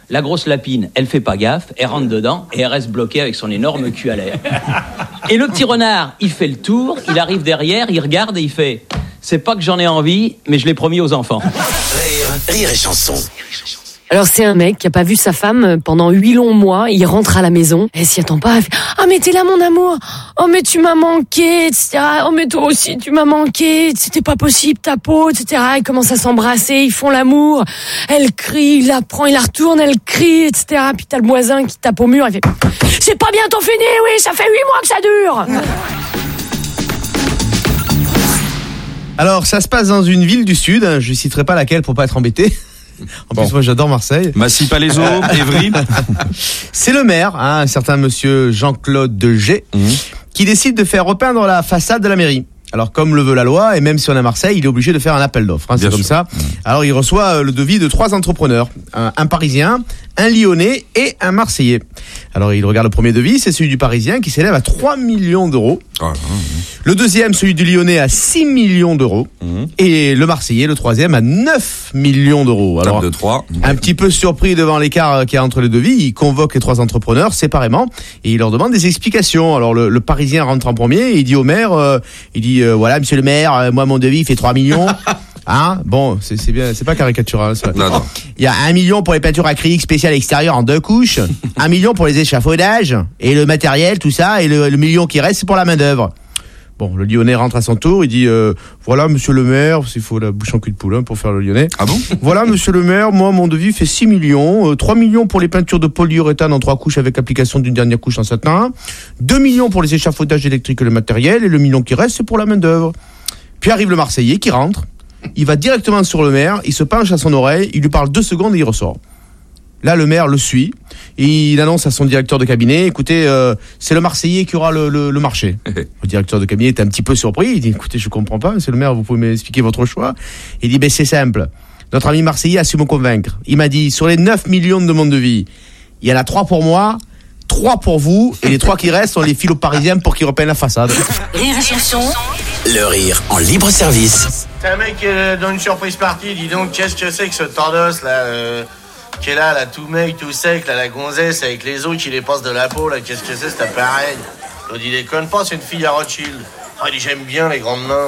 La grosse lapine, elle fait pas gaffe, elle rentre dedans et elle reste bloquée avec son énorme cul à l'air. Et le petit renard, il fait le tour, il arrive derrière, il regarde et il fait « C'est pas que j'en ai envie, mais je l'ai promis aux enfants. » Rire et chanson. Alors c'est un mec qui a pas vu sa femme pendant 8 longs mois, il rentre à la maison, elle s'y attend pas, elle fait « Ah mais t'es là mon amour, oh mais tu m'as manqué, etc. Oh mais toi aussi tu m'as manqué, c'était pas possible ta peau, etc. » Ils commencent à s'embrasser, ils font l'amour, elle crie, il la prend, il la retourne, elle crie, etc. Puis t'as le voisin qui tape au mur, il fait « C'est pas bientôt fini, oui, ça fait 8 mois que ça dure !» Alors, ça se passe dans une ville du Sud, je ne citerai pas laquelle pour pas être embêté. En plus, moi, j'adore Marseille. Massy-Palaiseau, Évry. C'est le maire, un certain monsieur Jean-Claude Degé, qui décide de faire repeindre la façade de la mairie. Alors, comme le veut la loi, et même si on est à Marseille, il est obligé de faire un appel d'offres. C'est comme ça. Alors, il reçoit le devis de 3 entrepreneurs. Un Parisien, un Lyonnais et un Marseillais. Alors, il regarde le premier devis, c'est celui du Parisien qui s'élève à 3 millions d'euros. Le deuxième, celui du Lyonnais, à 6 millions d'euros. Et le Marseillais, le troisième, à 9 millions d'euros. Alors, un petit peu surpris devant l'écart qu'il y a entre les devis, il convoque les 3 entrepreneurs séparément et il leur demande des explications. Alors, le Parisien rentre en premier et il dit au maire, voilà, monsieur le maire, moi, mon devis, il fait 3 millions. Hein? Bon, c'est bien, c'est pas caricatural, ça. Non. Il y a 1 million pour les peintures acryliques spéciales extérieures en 2 couches, 1 million pour les échafaudages, et le matériel, tout ça, et le million qui reste, c'est pour la main-d'œuvre. Bon, le Lyonnais rentre à son tour, il dit, voilà, monsieur le maire, s'il faut la bouche en cul de poule, pour faire le Lyonnais. Ah bon? Voilà, monsieur le maire, moi, mon devis fait 6 millions, 3 millions pour les peintures de polyuréthane en 3 couches avec application d'une dernière couche en satin, 2 millions pour les échafaudages électriques et le matériel, et le million qui reste, c'est pour la main-d'œuvre. Puis arrive le Marseillais qui rentre, il va directement sur le maire, il se penche à son oreille, il lui parle 2 secondes et il ressort. Là, le maire le suit et il annonce à son directeur de cabinet, écoutez, c'est le Marseillais qui aura le marché. Le directeur de cabinet est un petit peu surpris, il dit, écoutez, je comprends pas, monsieur le maire, vous pouvez m'expliquer votre choix? Il dit, c'est simple, notre ami Marseillais a su me convaincre. Il m'a dit, sur les 9 millions de mon devis, il y en a 3 pour moi, 3 pour vous, et les 3 qui restent, on les file aux Parisiens pour qu'ils repeignent la façade. Rire et chanson. Le rire en libre service. C'est un mec dans une surprise party, dis donc, qu'est-ce que c'est que ce tordos là qui est là, tout mec, tout sec, là, la gonzesse avec les os qui les passent de la peau, là, qu'est-ce que c'est cet appareil? L'autre il déconne pas, c'est une fille à Rothschild. Ah, il dit j'aime bien les grandes mains.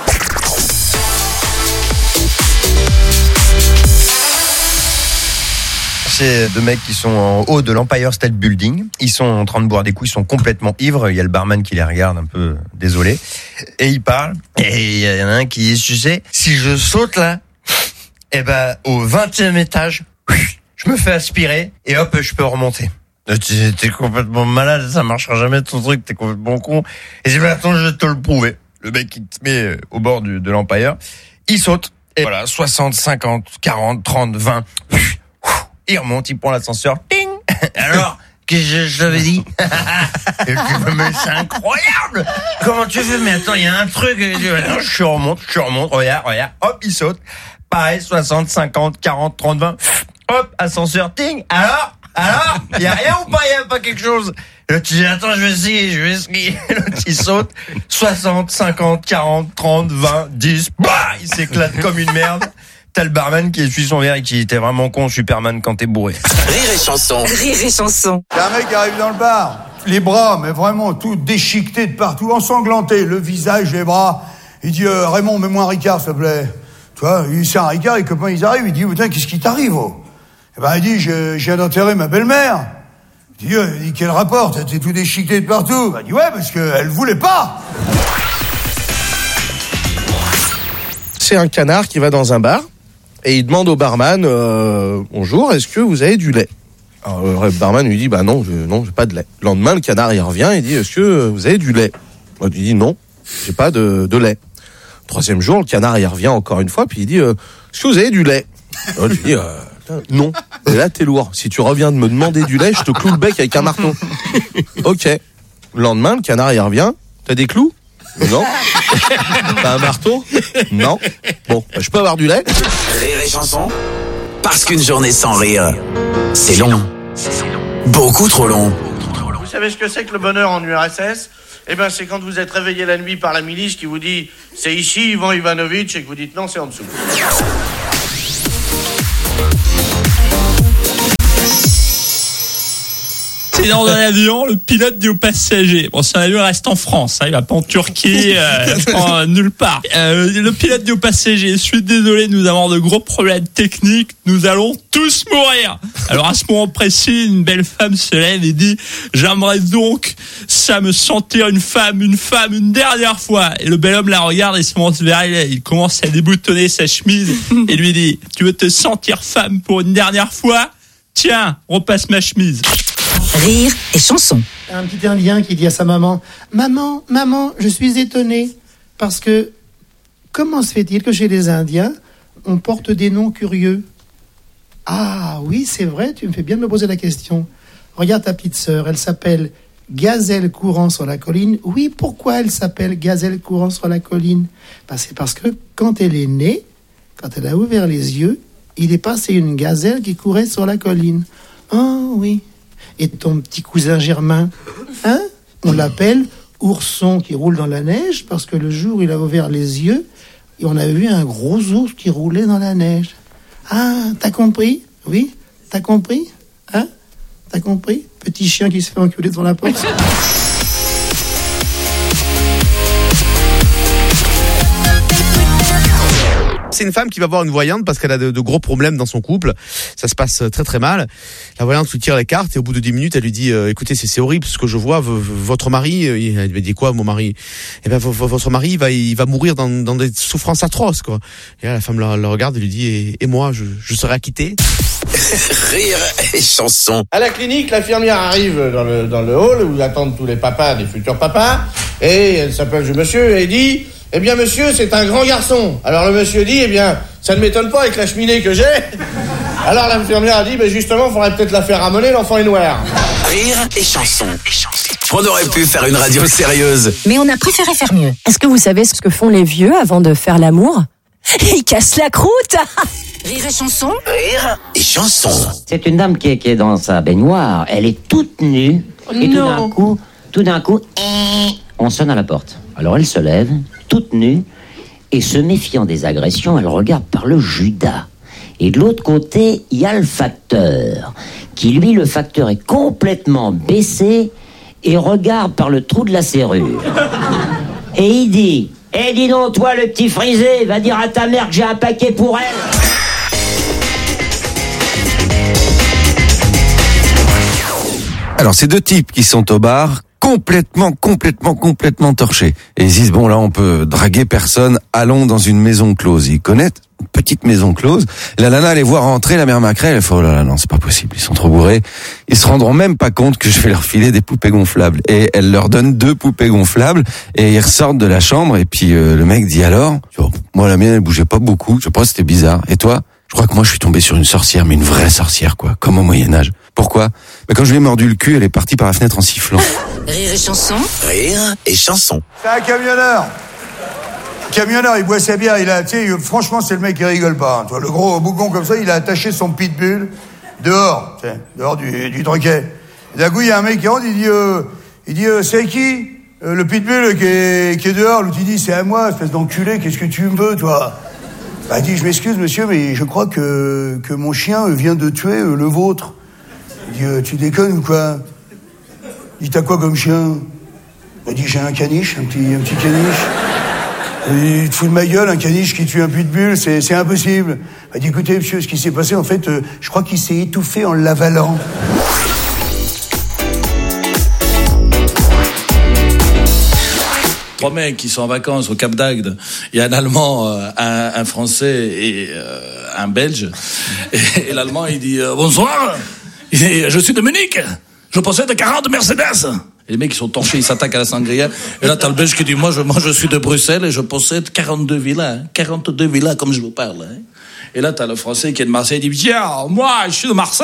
C'est 2 mecs qui sont en haut de l'Empire State Building. Ils sont en train de boire des coups, ils sont complètement ivres. Il y a le barman qui les regarde un peu désolé. Et ils parlent. Et il y en a un qui dit, tu sais, si je saute là, au 20e étage, je me fais aspirer et hop, je peux remonter. T'es complètement malade, ça marchera jamais ton truc, t'es complètement con. Et j'ai dit, attends, je vais te le prouver. Le mec, il se met au bord de l'Empire. Il saute. Et voilà, 60, 50, 40, 30, 20... Il remonte, il prend l'ascenseur. Ting. Alors, qu'est-ce que je t'avais dit? Mais c'est incroyable. Comment tu fais? Mais attends, il y a un truc. Je remonte. Regarde. Hop, il saute. Pareil, 60, 50, 40, 30, 20. Hop, ascenseur. Ting. Alors, il y a rien ou pas? Il y a pas quelque chose? L'autre, tu dis, attends, je vais essayer. L'autre, il saute. 60, 50, 40, 30, 20, 10. Bah, il s'éclate comme une merde. T'as le barman qui essuie son verre et qui était vraiment con, Superman, quand t'es bourré. Rire et chanson. Rire et chanson. Il y a un mec qui arrive dans le bar, les bras, mais vraiment tout déchiquetés de partout, ensanglanté, le visage, les bras. Il dit, Raymond, mets-moi un Ricard, s'il te plaît. Tu vois, il sert un Ricard, les copains, ils arrivent, il dit, putain, qu'est-ce qui t'arrive, oh? Il dit, je viens d'enterrer ma belle-mère. Il dit, quel rapport? T'es tout déchiqueté de partout. Il dit, ouais, parce qu'elle voulait pas. C'est un canard qui va dans un bar. Et il demande au barman, bonjour, est-ce que vous avez du lait? Alors, le barman lui dit, non, j'ai pas de lait. Le lendemain, le canard, il revient, il dit, est-ce que vous avez du lait? Il lui dit, non, j'ai pas de lait. 3e jour, le canard, il revient encore une fois, puis il dit, est-ce que vous avez du lait? Alors, lui dit, non. Et là, t'es lourd. Si tu reviens de me demander du lait, je te cloue le bec avec un marteau. Ok. Le lendemain, le canard, il revient, t'as des clous? Non. T'as un marteau? Non. Bon, je peux avoir du lait? Rire et chanson. Parce qu'une journée sans rire, c'est long. Beaucoup trop long. Vous savez ce que c'est que le bonheur en URSS? C'est quand vous êtes réveillé la nuit par la milice qui vous dit c'est ici Ivan Ivanovitch et que vous dites non, c'est en dessous. C'est dans un avion, le pilote dit aux passagers, bon, son avion reste en France, hein, il va pas en Turquie, nulle part. Le pilote dit aux passagers, je suis désolé, nous avons de gros problèmes techniques, nous allons tous mourir. Alors à ce moment précis, une belle femme se lève et dit, j'aimerais donc ça me sentir une femme une dernière fois. Et le bel homme la regarde et se monte vers elle, il commence à déboutonner sa chemise et lui dit, tu veux te sentir femme pour une dernière fois? Tiens, repasse ma chemise. Rire et chanson. Un petit Indien qui dit à sa maman, maman, je suis étonné parce que comment se fait-il que chez les Indiens, on porte des noms curieux? Ah oui, c'est vrai, tu me fais bien de me poser la question. Regarde ta petite sœur, elle s'appelle Gazelle courant sur la colline. Oui, pourquoi elle s'appelle Gazelle courant sur la colline? C'est parce que quand elle est née, quand elle a ouvert les yeux, il est passé une gazelle qui courait sur la colline. Oh oui. Et ton petit cousin Germain, hein? On l'appelle ourson qui roule dans la neige parce que le jour où il a ouvert les yeux, et on a vu un gros ours qui roulait dans la neige. Ah, t'as compris? Oui, t'as compris? Hein? T'as compris? Petit chien qui se fait enculer devant la porte. C'est une femme qui va voir une voyante parce qu'elle a de gros problèmes dans son couple. Ça se passe très très mal. La voyante lui tire les cartes et au bout de 10 minutes, elle lui dit écoutez, c'est horrible ce que je vois. Votre mari, elle lui dit quoi, mon mari? Eh ben votre mari, il va mourir dans des souffrances atroces, quoi. Et là, la femme la regarde et lui dit et moi, je serai acquittée. Rire et chanson. À la clinique, l'infirmière arrive dans le hall où attendent tous les papas, des futurs papas, et elle s'appelle monsieur et dit eh bien monsieur, c'est un grand garçon. Alors le monsieur dit, eh bien, ça ne m'étonne pas avec la cheminée que j'ai. Alors l'infirmière a dit, justement, il faudrait peut-être la faire ramener, l'enfant est noir. Rire et chanson. On aurait pu faire une radio sérieuse. Mais on a préféré faire mieux. Est-ce que vous savez ce que font les vieux avant de faire l'amour? Ils cassent la croûte. Rire et chanson. Rire et chanson. C'est une dame qui est dans sa baignoire. Elle est toute nue. Et tout d'un coup, on sonne à la porte. Alors elle se lève, toute nue, et se méfiant des agressions, elle regarde par le Judas. Et de l'autre côté, il y a le facteur, qui lui, le facteur est complètement baissé et regarde par le trou de la serrure. Et il dit, dis donc toi le petit frisé, va dire à ta mère que j'ai un paquet pour elle. Alors, c'est deux types qui sont au bar, complètement torchés. Et ils disent, bon, là, on peut draguer personne, allons dans une maison close. Ils connaissent une petite maison close. La nana les voit rentrer, la mère Macrel, elle fait, oh là là, non, c'est pas possible, ils sont trop bourrés. Ils se rendront même pas compte que je vais leur filer des poupées gonflables. Et elle leur donne 2 poupées gonflables, et ils ressortent de la chambre, et puis le mec dit alors, moi, la mienne, elle bougeait pas beaucoup, je pense que c'était bizarre. Et toi? Je crois que moi, je suis tombé sur une sorcière, mais une vraie sorcière, quoi, comme au Moyen-Âge. Pourquoi? Quand je lui ai mordu le cul, elle est partie par la fenêtre en sifflant. Rire et chanson. Rire et chanson. C'est un camionneur. Camionneur, il boit sa bière, franchement, c'est le mec qui rigole pas. Hein. Le gros bougon comme ça, il a attaché son pitbull dehors du troquet. D'un coup, il y a un mec qui rentre, il dit, c'est qui? Le pitbull qui est dehors. L'autre, il dit, c'est à moi, espèce d'enculé, qu'est-ce que tu me veux, toi? Il dit, je m'excuse, monsieur, mais je crois que mon chien vient de tuer le vôtre. Il dit, tu déconnes ou quoi? Il dit, t'as quoi comme chien? Il dit, j'ai un caniche, un petit caniche. Il te fout de ma gueule, un caniche qui tue un pitbull, c'est impossible. Il dit, écoutez, monsieur, ce qui s'est passé, en fait, je crois qu'il s'est étouffé en l'avalant. 3 mecs qui sont en vacances au Cap d'Agde. Il y a un Allemand, un Français et un Belge. Et l'Allemand, il dit bonsoir. Il dit, je suis de Munich. Je possède 40 Mercedes. Et les mecs, ils sont torchés, ils s'attaquent à la sangria. Et là, t'as le Belge qui dit, moi, je suis de Bruxelles et je possède 42 villas. 42 villas, comme je vous parle. Hein. Et là, t'as le Français qui est de Marseille, il dit, tiens, moi, je suis de Marseille.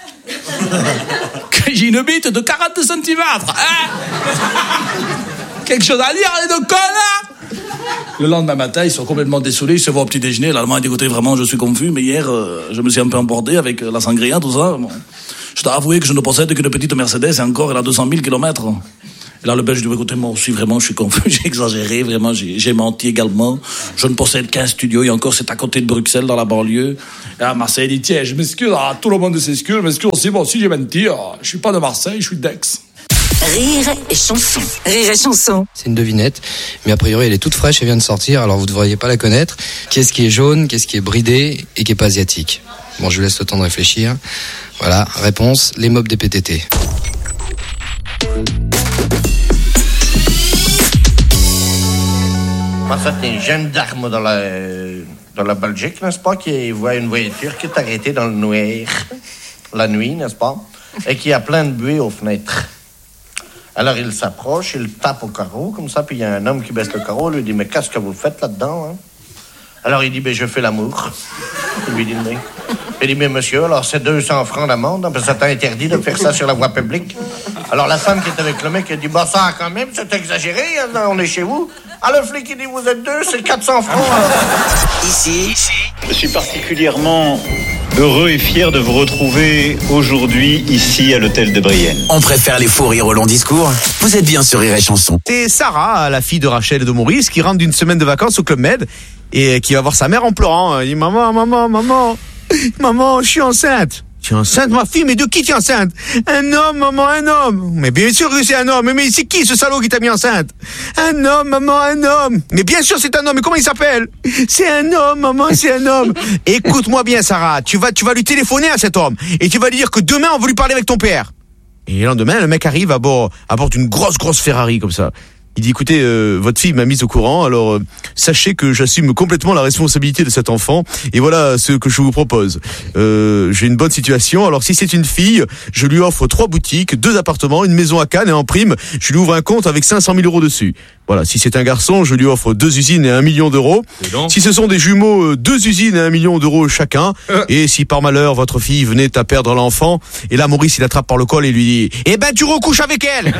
J'ai une bite de 40 cm. Hein. Quelque chose à dire, les deux connards. Le lendemain matin, ils sont complètement dessoulés, ils se voient au petit déjeuner. L'Allemand dit, écoutez, vraiment, je suis confus, mais hier, je me suis un peu emporté avec la sangria, tout ça. Bon. Je dois avouer que je ne possède qu'une petite Mercedes et encore, elle a 200 000 km. Et là, le Belge dit, écoutez, moi aussi, vraiment, je suis confus, j'ai exagéré, vraiment, j'ai menti également. Je ne possède qu'un studio, et encore, c'est à côté de Bruxelles, dans la banlieue. Et à Marseille, il dit, tiens, je m'excuse, tout le monde s'excuse, je m'excuse aussi, moi aussi, j'ai menti, je suis pas de Marseille, je suis d'Aix. Rire et chanson. Rire et chanson. C'est une devinette, mais a priori elle est toute fraîche et vient de sortir, alors vous ne devriez pas la connaître. Qu'est-ce qui est jaune, qu'est-ce qui est bridé et qui est pas asiatique? Bon, je vous laisse le temps de réfléchir. Voilà, réponse, les mobs des PTT. Moi, c'est un gendarme dans la Belgique, n'est-ce pas, qui voit une voiture qui est arrêtée dans le noir, la nuit, n'est-ce pas, et qui a plein de buée aux fenêtres. Alors il s'approche, il tape au carreau, comme ça, puis il y a un homme qui baisse le carreau, lui dit, mais qu'est-ce que vous faites là-dedans, hein? Alors il dit, je fais l'amour. Il lui dit, mais... Il dit, mais monsieur, alors c'est 200 francs d'amende, parce que ça t'a interdit de faire ça sur la voie publique. Alors la femme qui est avec le mec, elle dit, ça quand même, c'est exagéré, hein, on est chez vous. Ah, le flic, il dit, vous êtes deux, c'est 400 francs. Ici, je suis particulièrement heureux et fier de vous retrouver aujourd'hui ici à l'hôtel de Brienne. On préfère les faux rires au long discours. Vous êtes bien sur Rire et Chanson. C'est Sarah, la fille de Rachel et de Maurice, qui rentre d'une semaine de vacances au Club Med et qui va voir sa mère en pleurant. Elle dit, maman, je suis enceinte. Tu es enceinte, ma fille? Mais de qui tu es enceinte? Un homme, maman, un homme. Mais bien sûr que c'est un homme. Mais c'est qui ce salaud qui t'a mis enceinte? Un homme, maman, un homme. Mais bien sûr c'est un homme. Mais comment il s'appelle? C'est un homme, maman, c'est un homme. Écoute-moi bien, Sarah. Tu vas lui téléphoner à cet homme. Et tu vas lui dire que demain, on veut lui parler avec ton père. Et le lendemain, le mec arrive à bord d'une grosse Ferrari comme ça. Il dit, écoutez, votre fille m'a mise au courant, alors sachez que j'assume complètement la responsabilité de cet enfant, et voilà ce que je vous propose. J'ai une bonne situation, alors si c'est une fille, je lui offre 3 boutiques, 2 appartements, une maison à Cannes, et en prime, je lui ouvre un compte avec 500 000 € dessus. Voilà, si c'est un garçon, je lui offre 2 usines et 1 million d'euros. Si ce sont des jumeaux, 2 usines et 1 million d'euros chacun. Et si par malheur, votre fille venait à perdre l'enfant, et là, Maurice, il attrape par le col et lui dit, eh ben, tu recouches avec elle!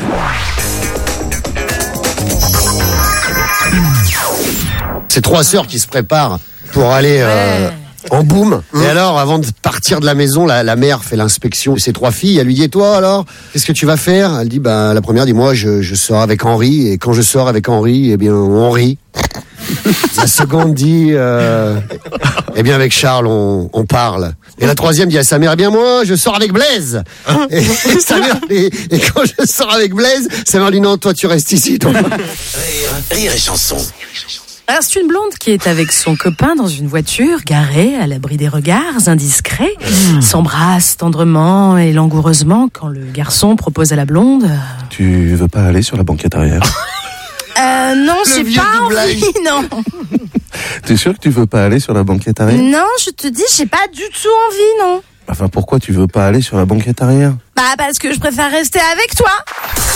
C'est 3 sœurs qui se préparent pour aller en boom. Et alors, avant de partir de la maison, la mère fait l'inspection de ses 3 filles. Elle lui dit, et toi alors, qu'est-ce que tu vas faire? Elle dit, la première dit, moi je sors avec Henri, et quand je sors avec Henri, eh bien on rit. La seconde dit, eh bien avec Charles on parle. Et la troisième dit à sa mère, eh bien moi je sors avec Blaise. Et sa mère, et quand je sors avec Blaise, sa mère dit, non, toi tu restes ici, toi. Rire et Chanson. Alors, c'est une blonde qui est avec son copain dans une voiture, garée, à l'abri des regards indiscrets, s'embrasse tendrement et langoureusement quand le garçon propose à la blonde... Tu veux pas aller sur la banquette arrière? Non, j'ai pas envie, non. T'es sûr que tu veux pas aller sur la banquette arrière? Non, je te dis, j'ai pas du tout envie, non. Enfin, pourquoi tu veux pas aller sur la banquette arrière? Parce que je préfère rester avec toi.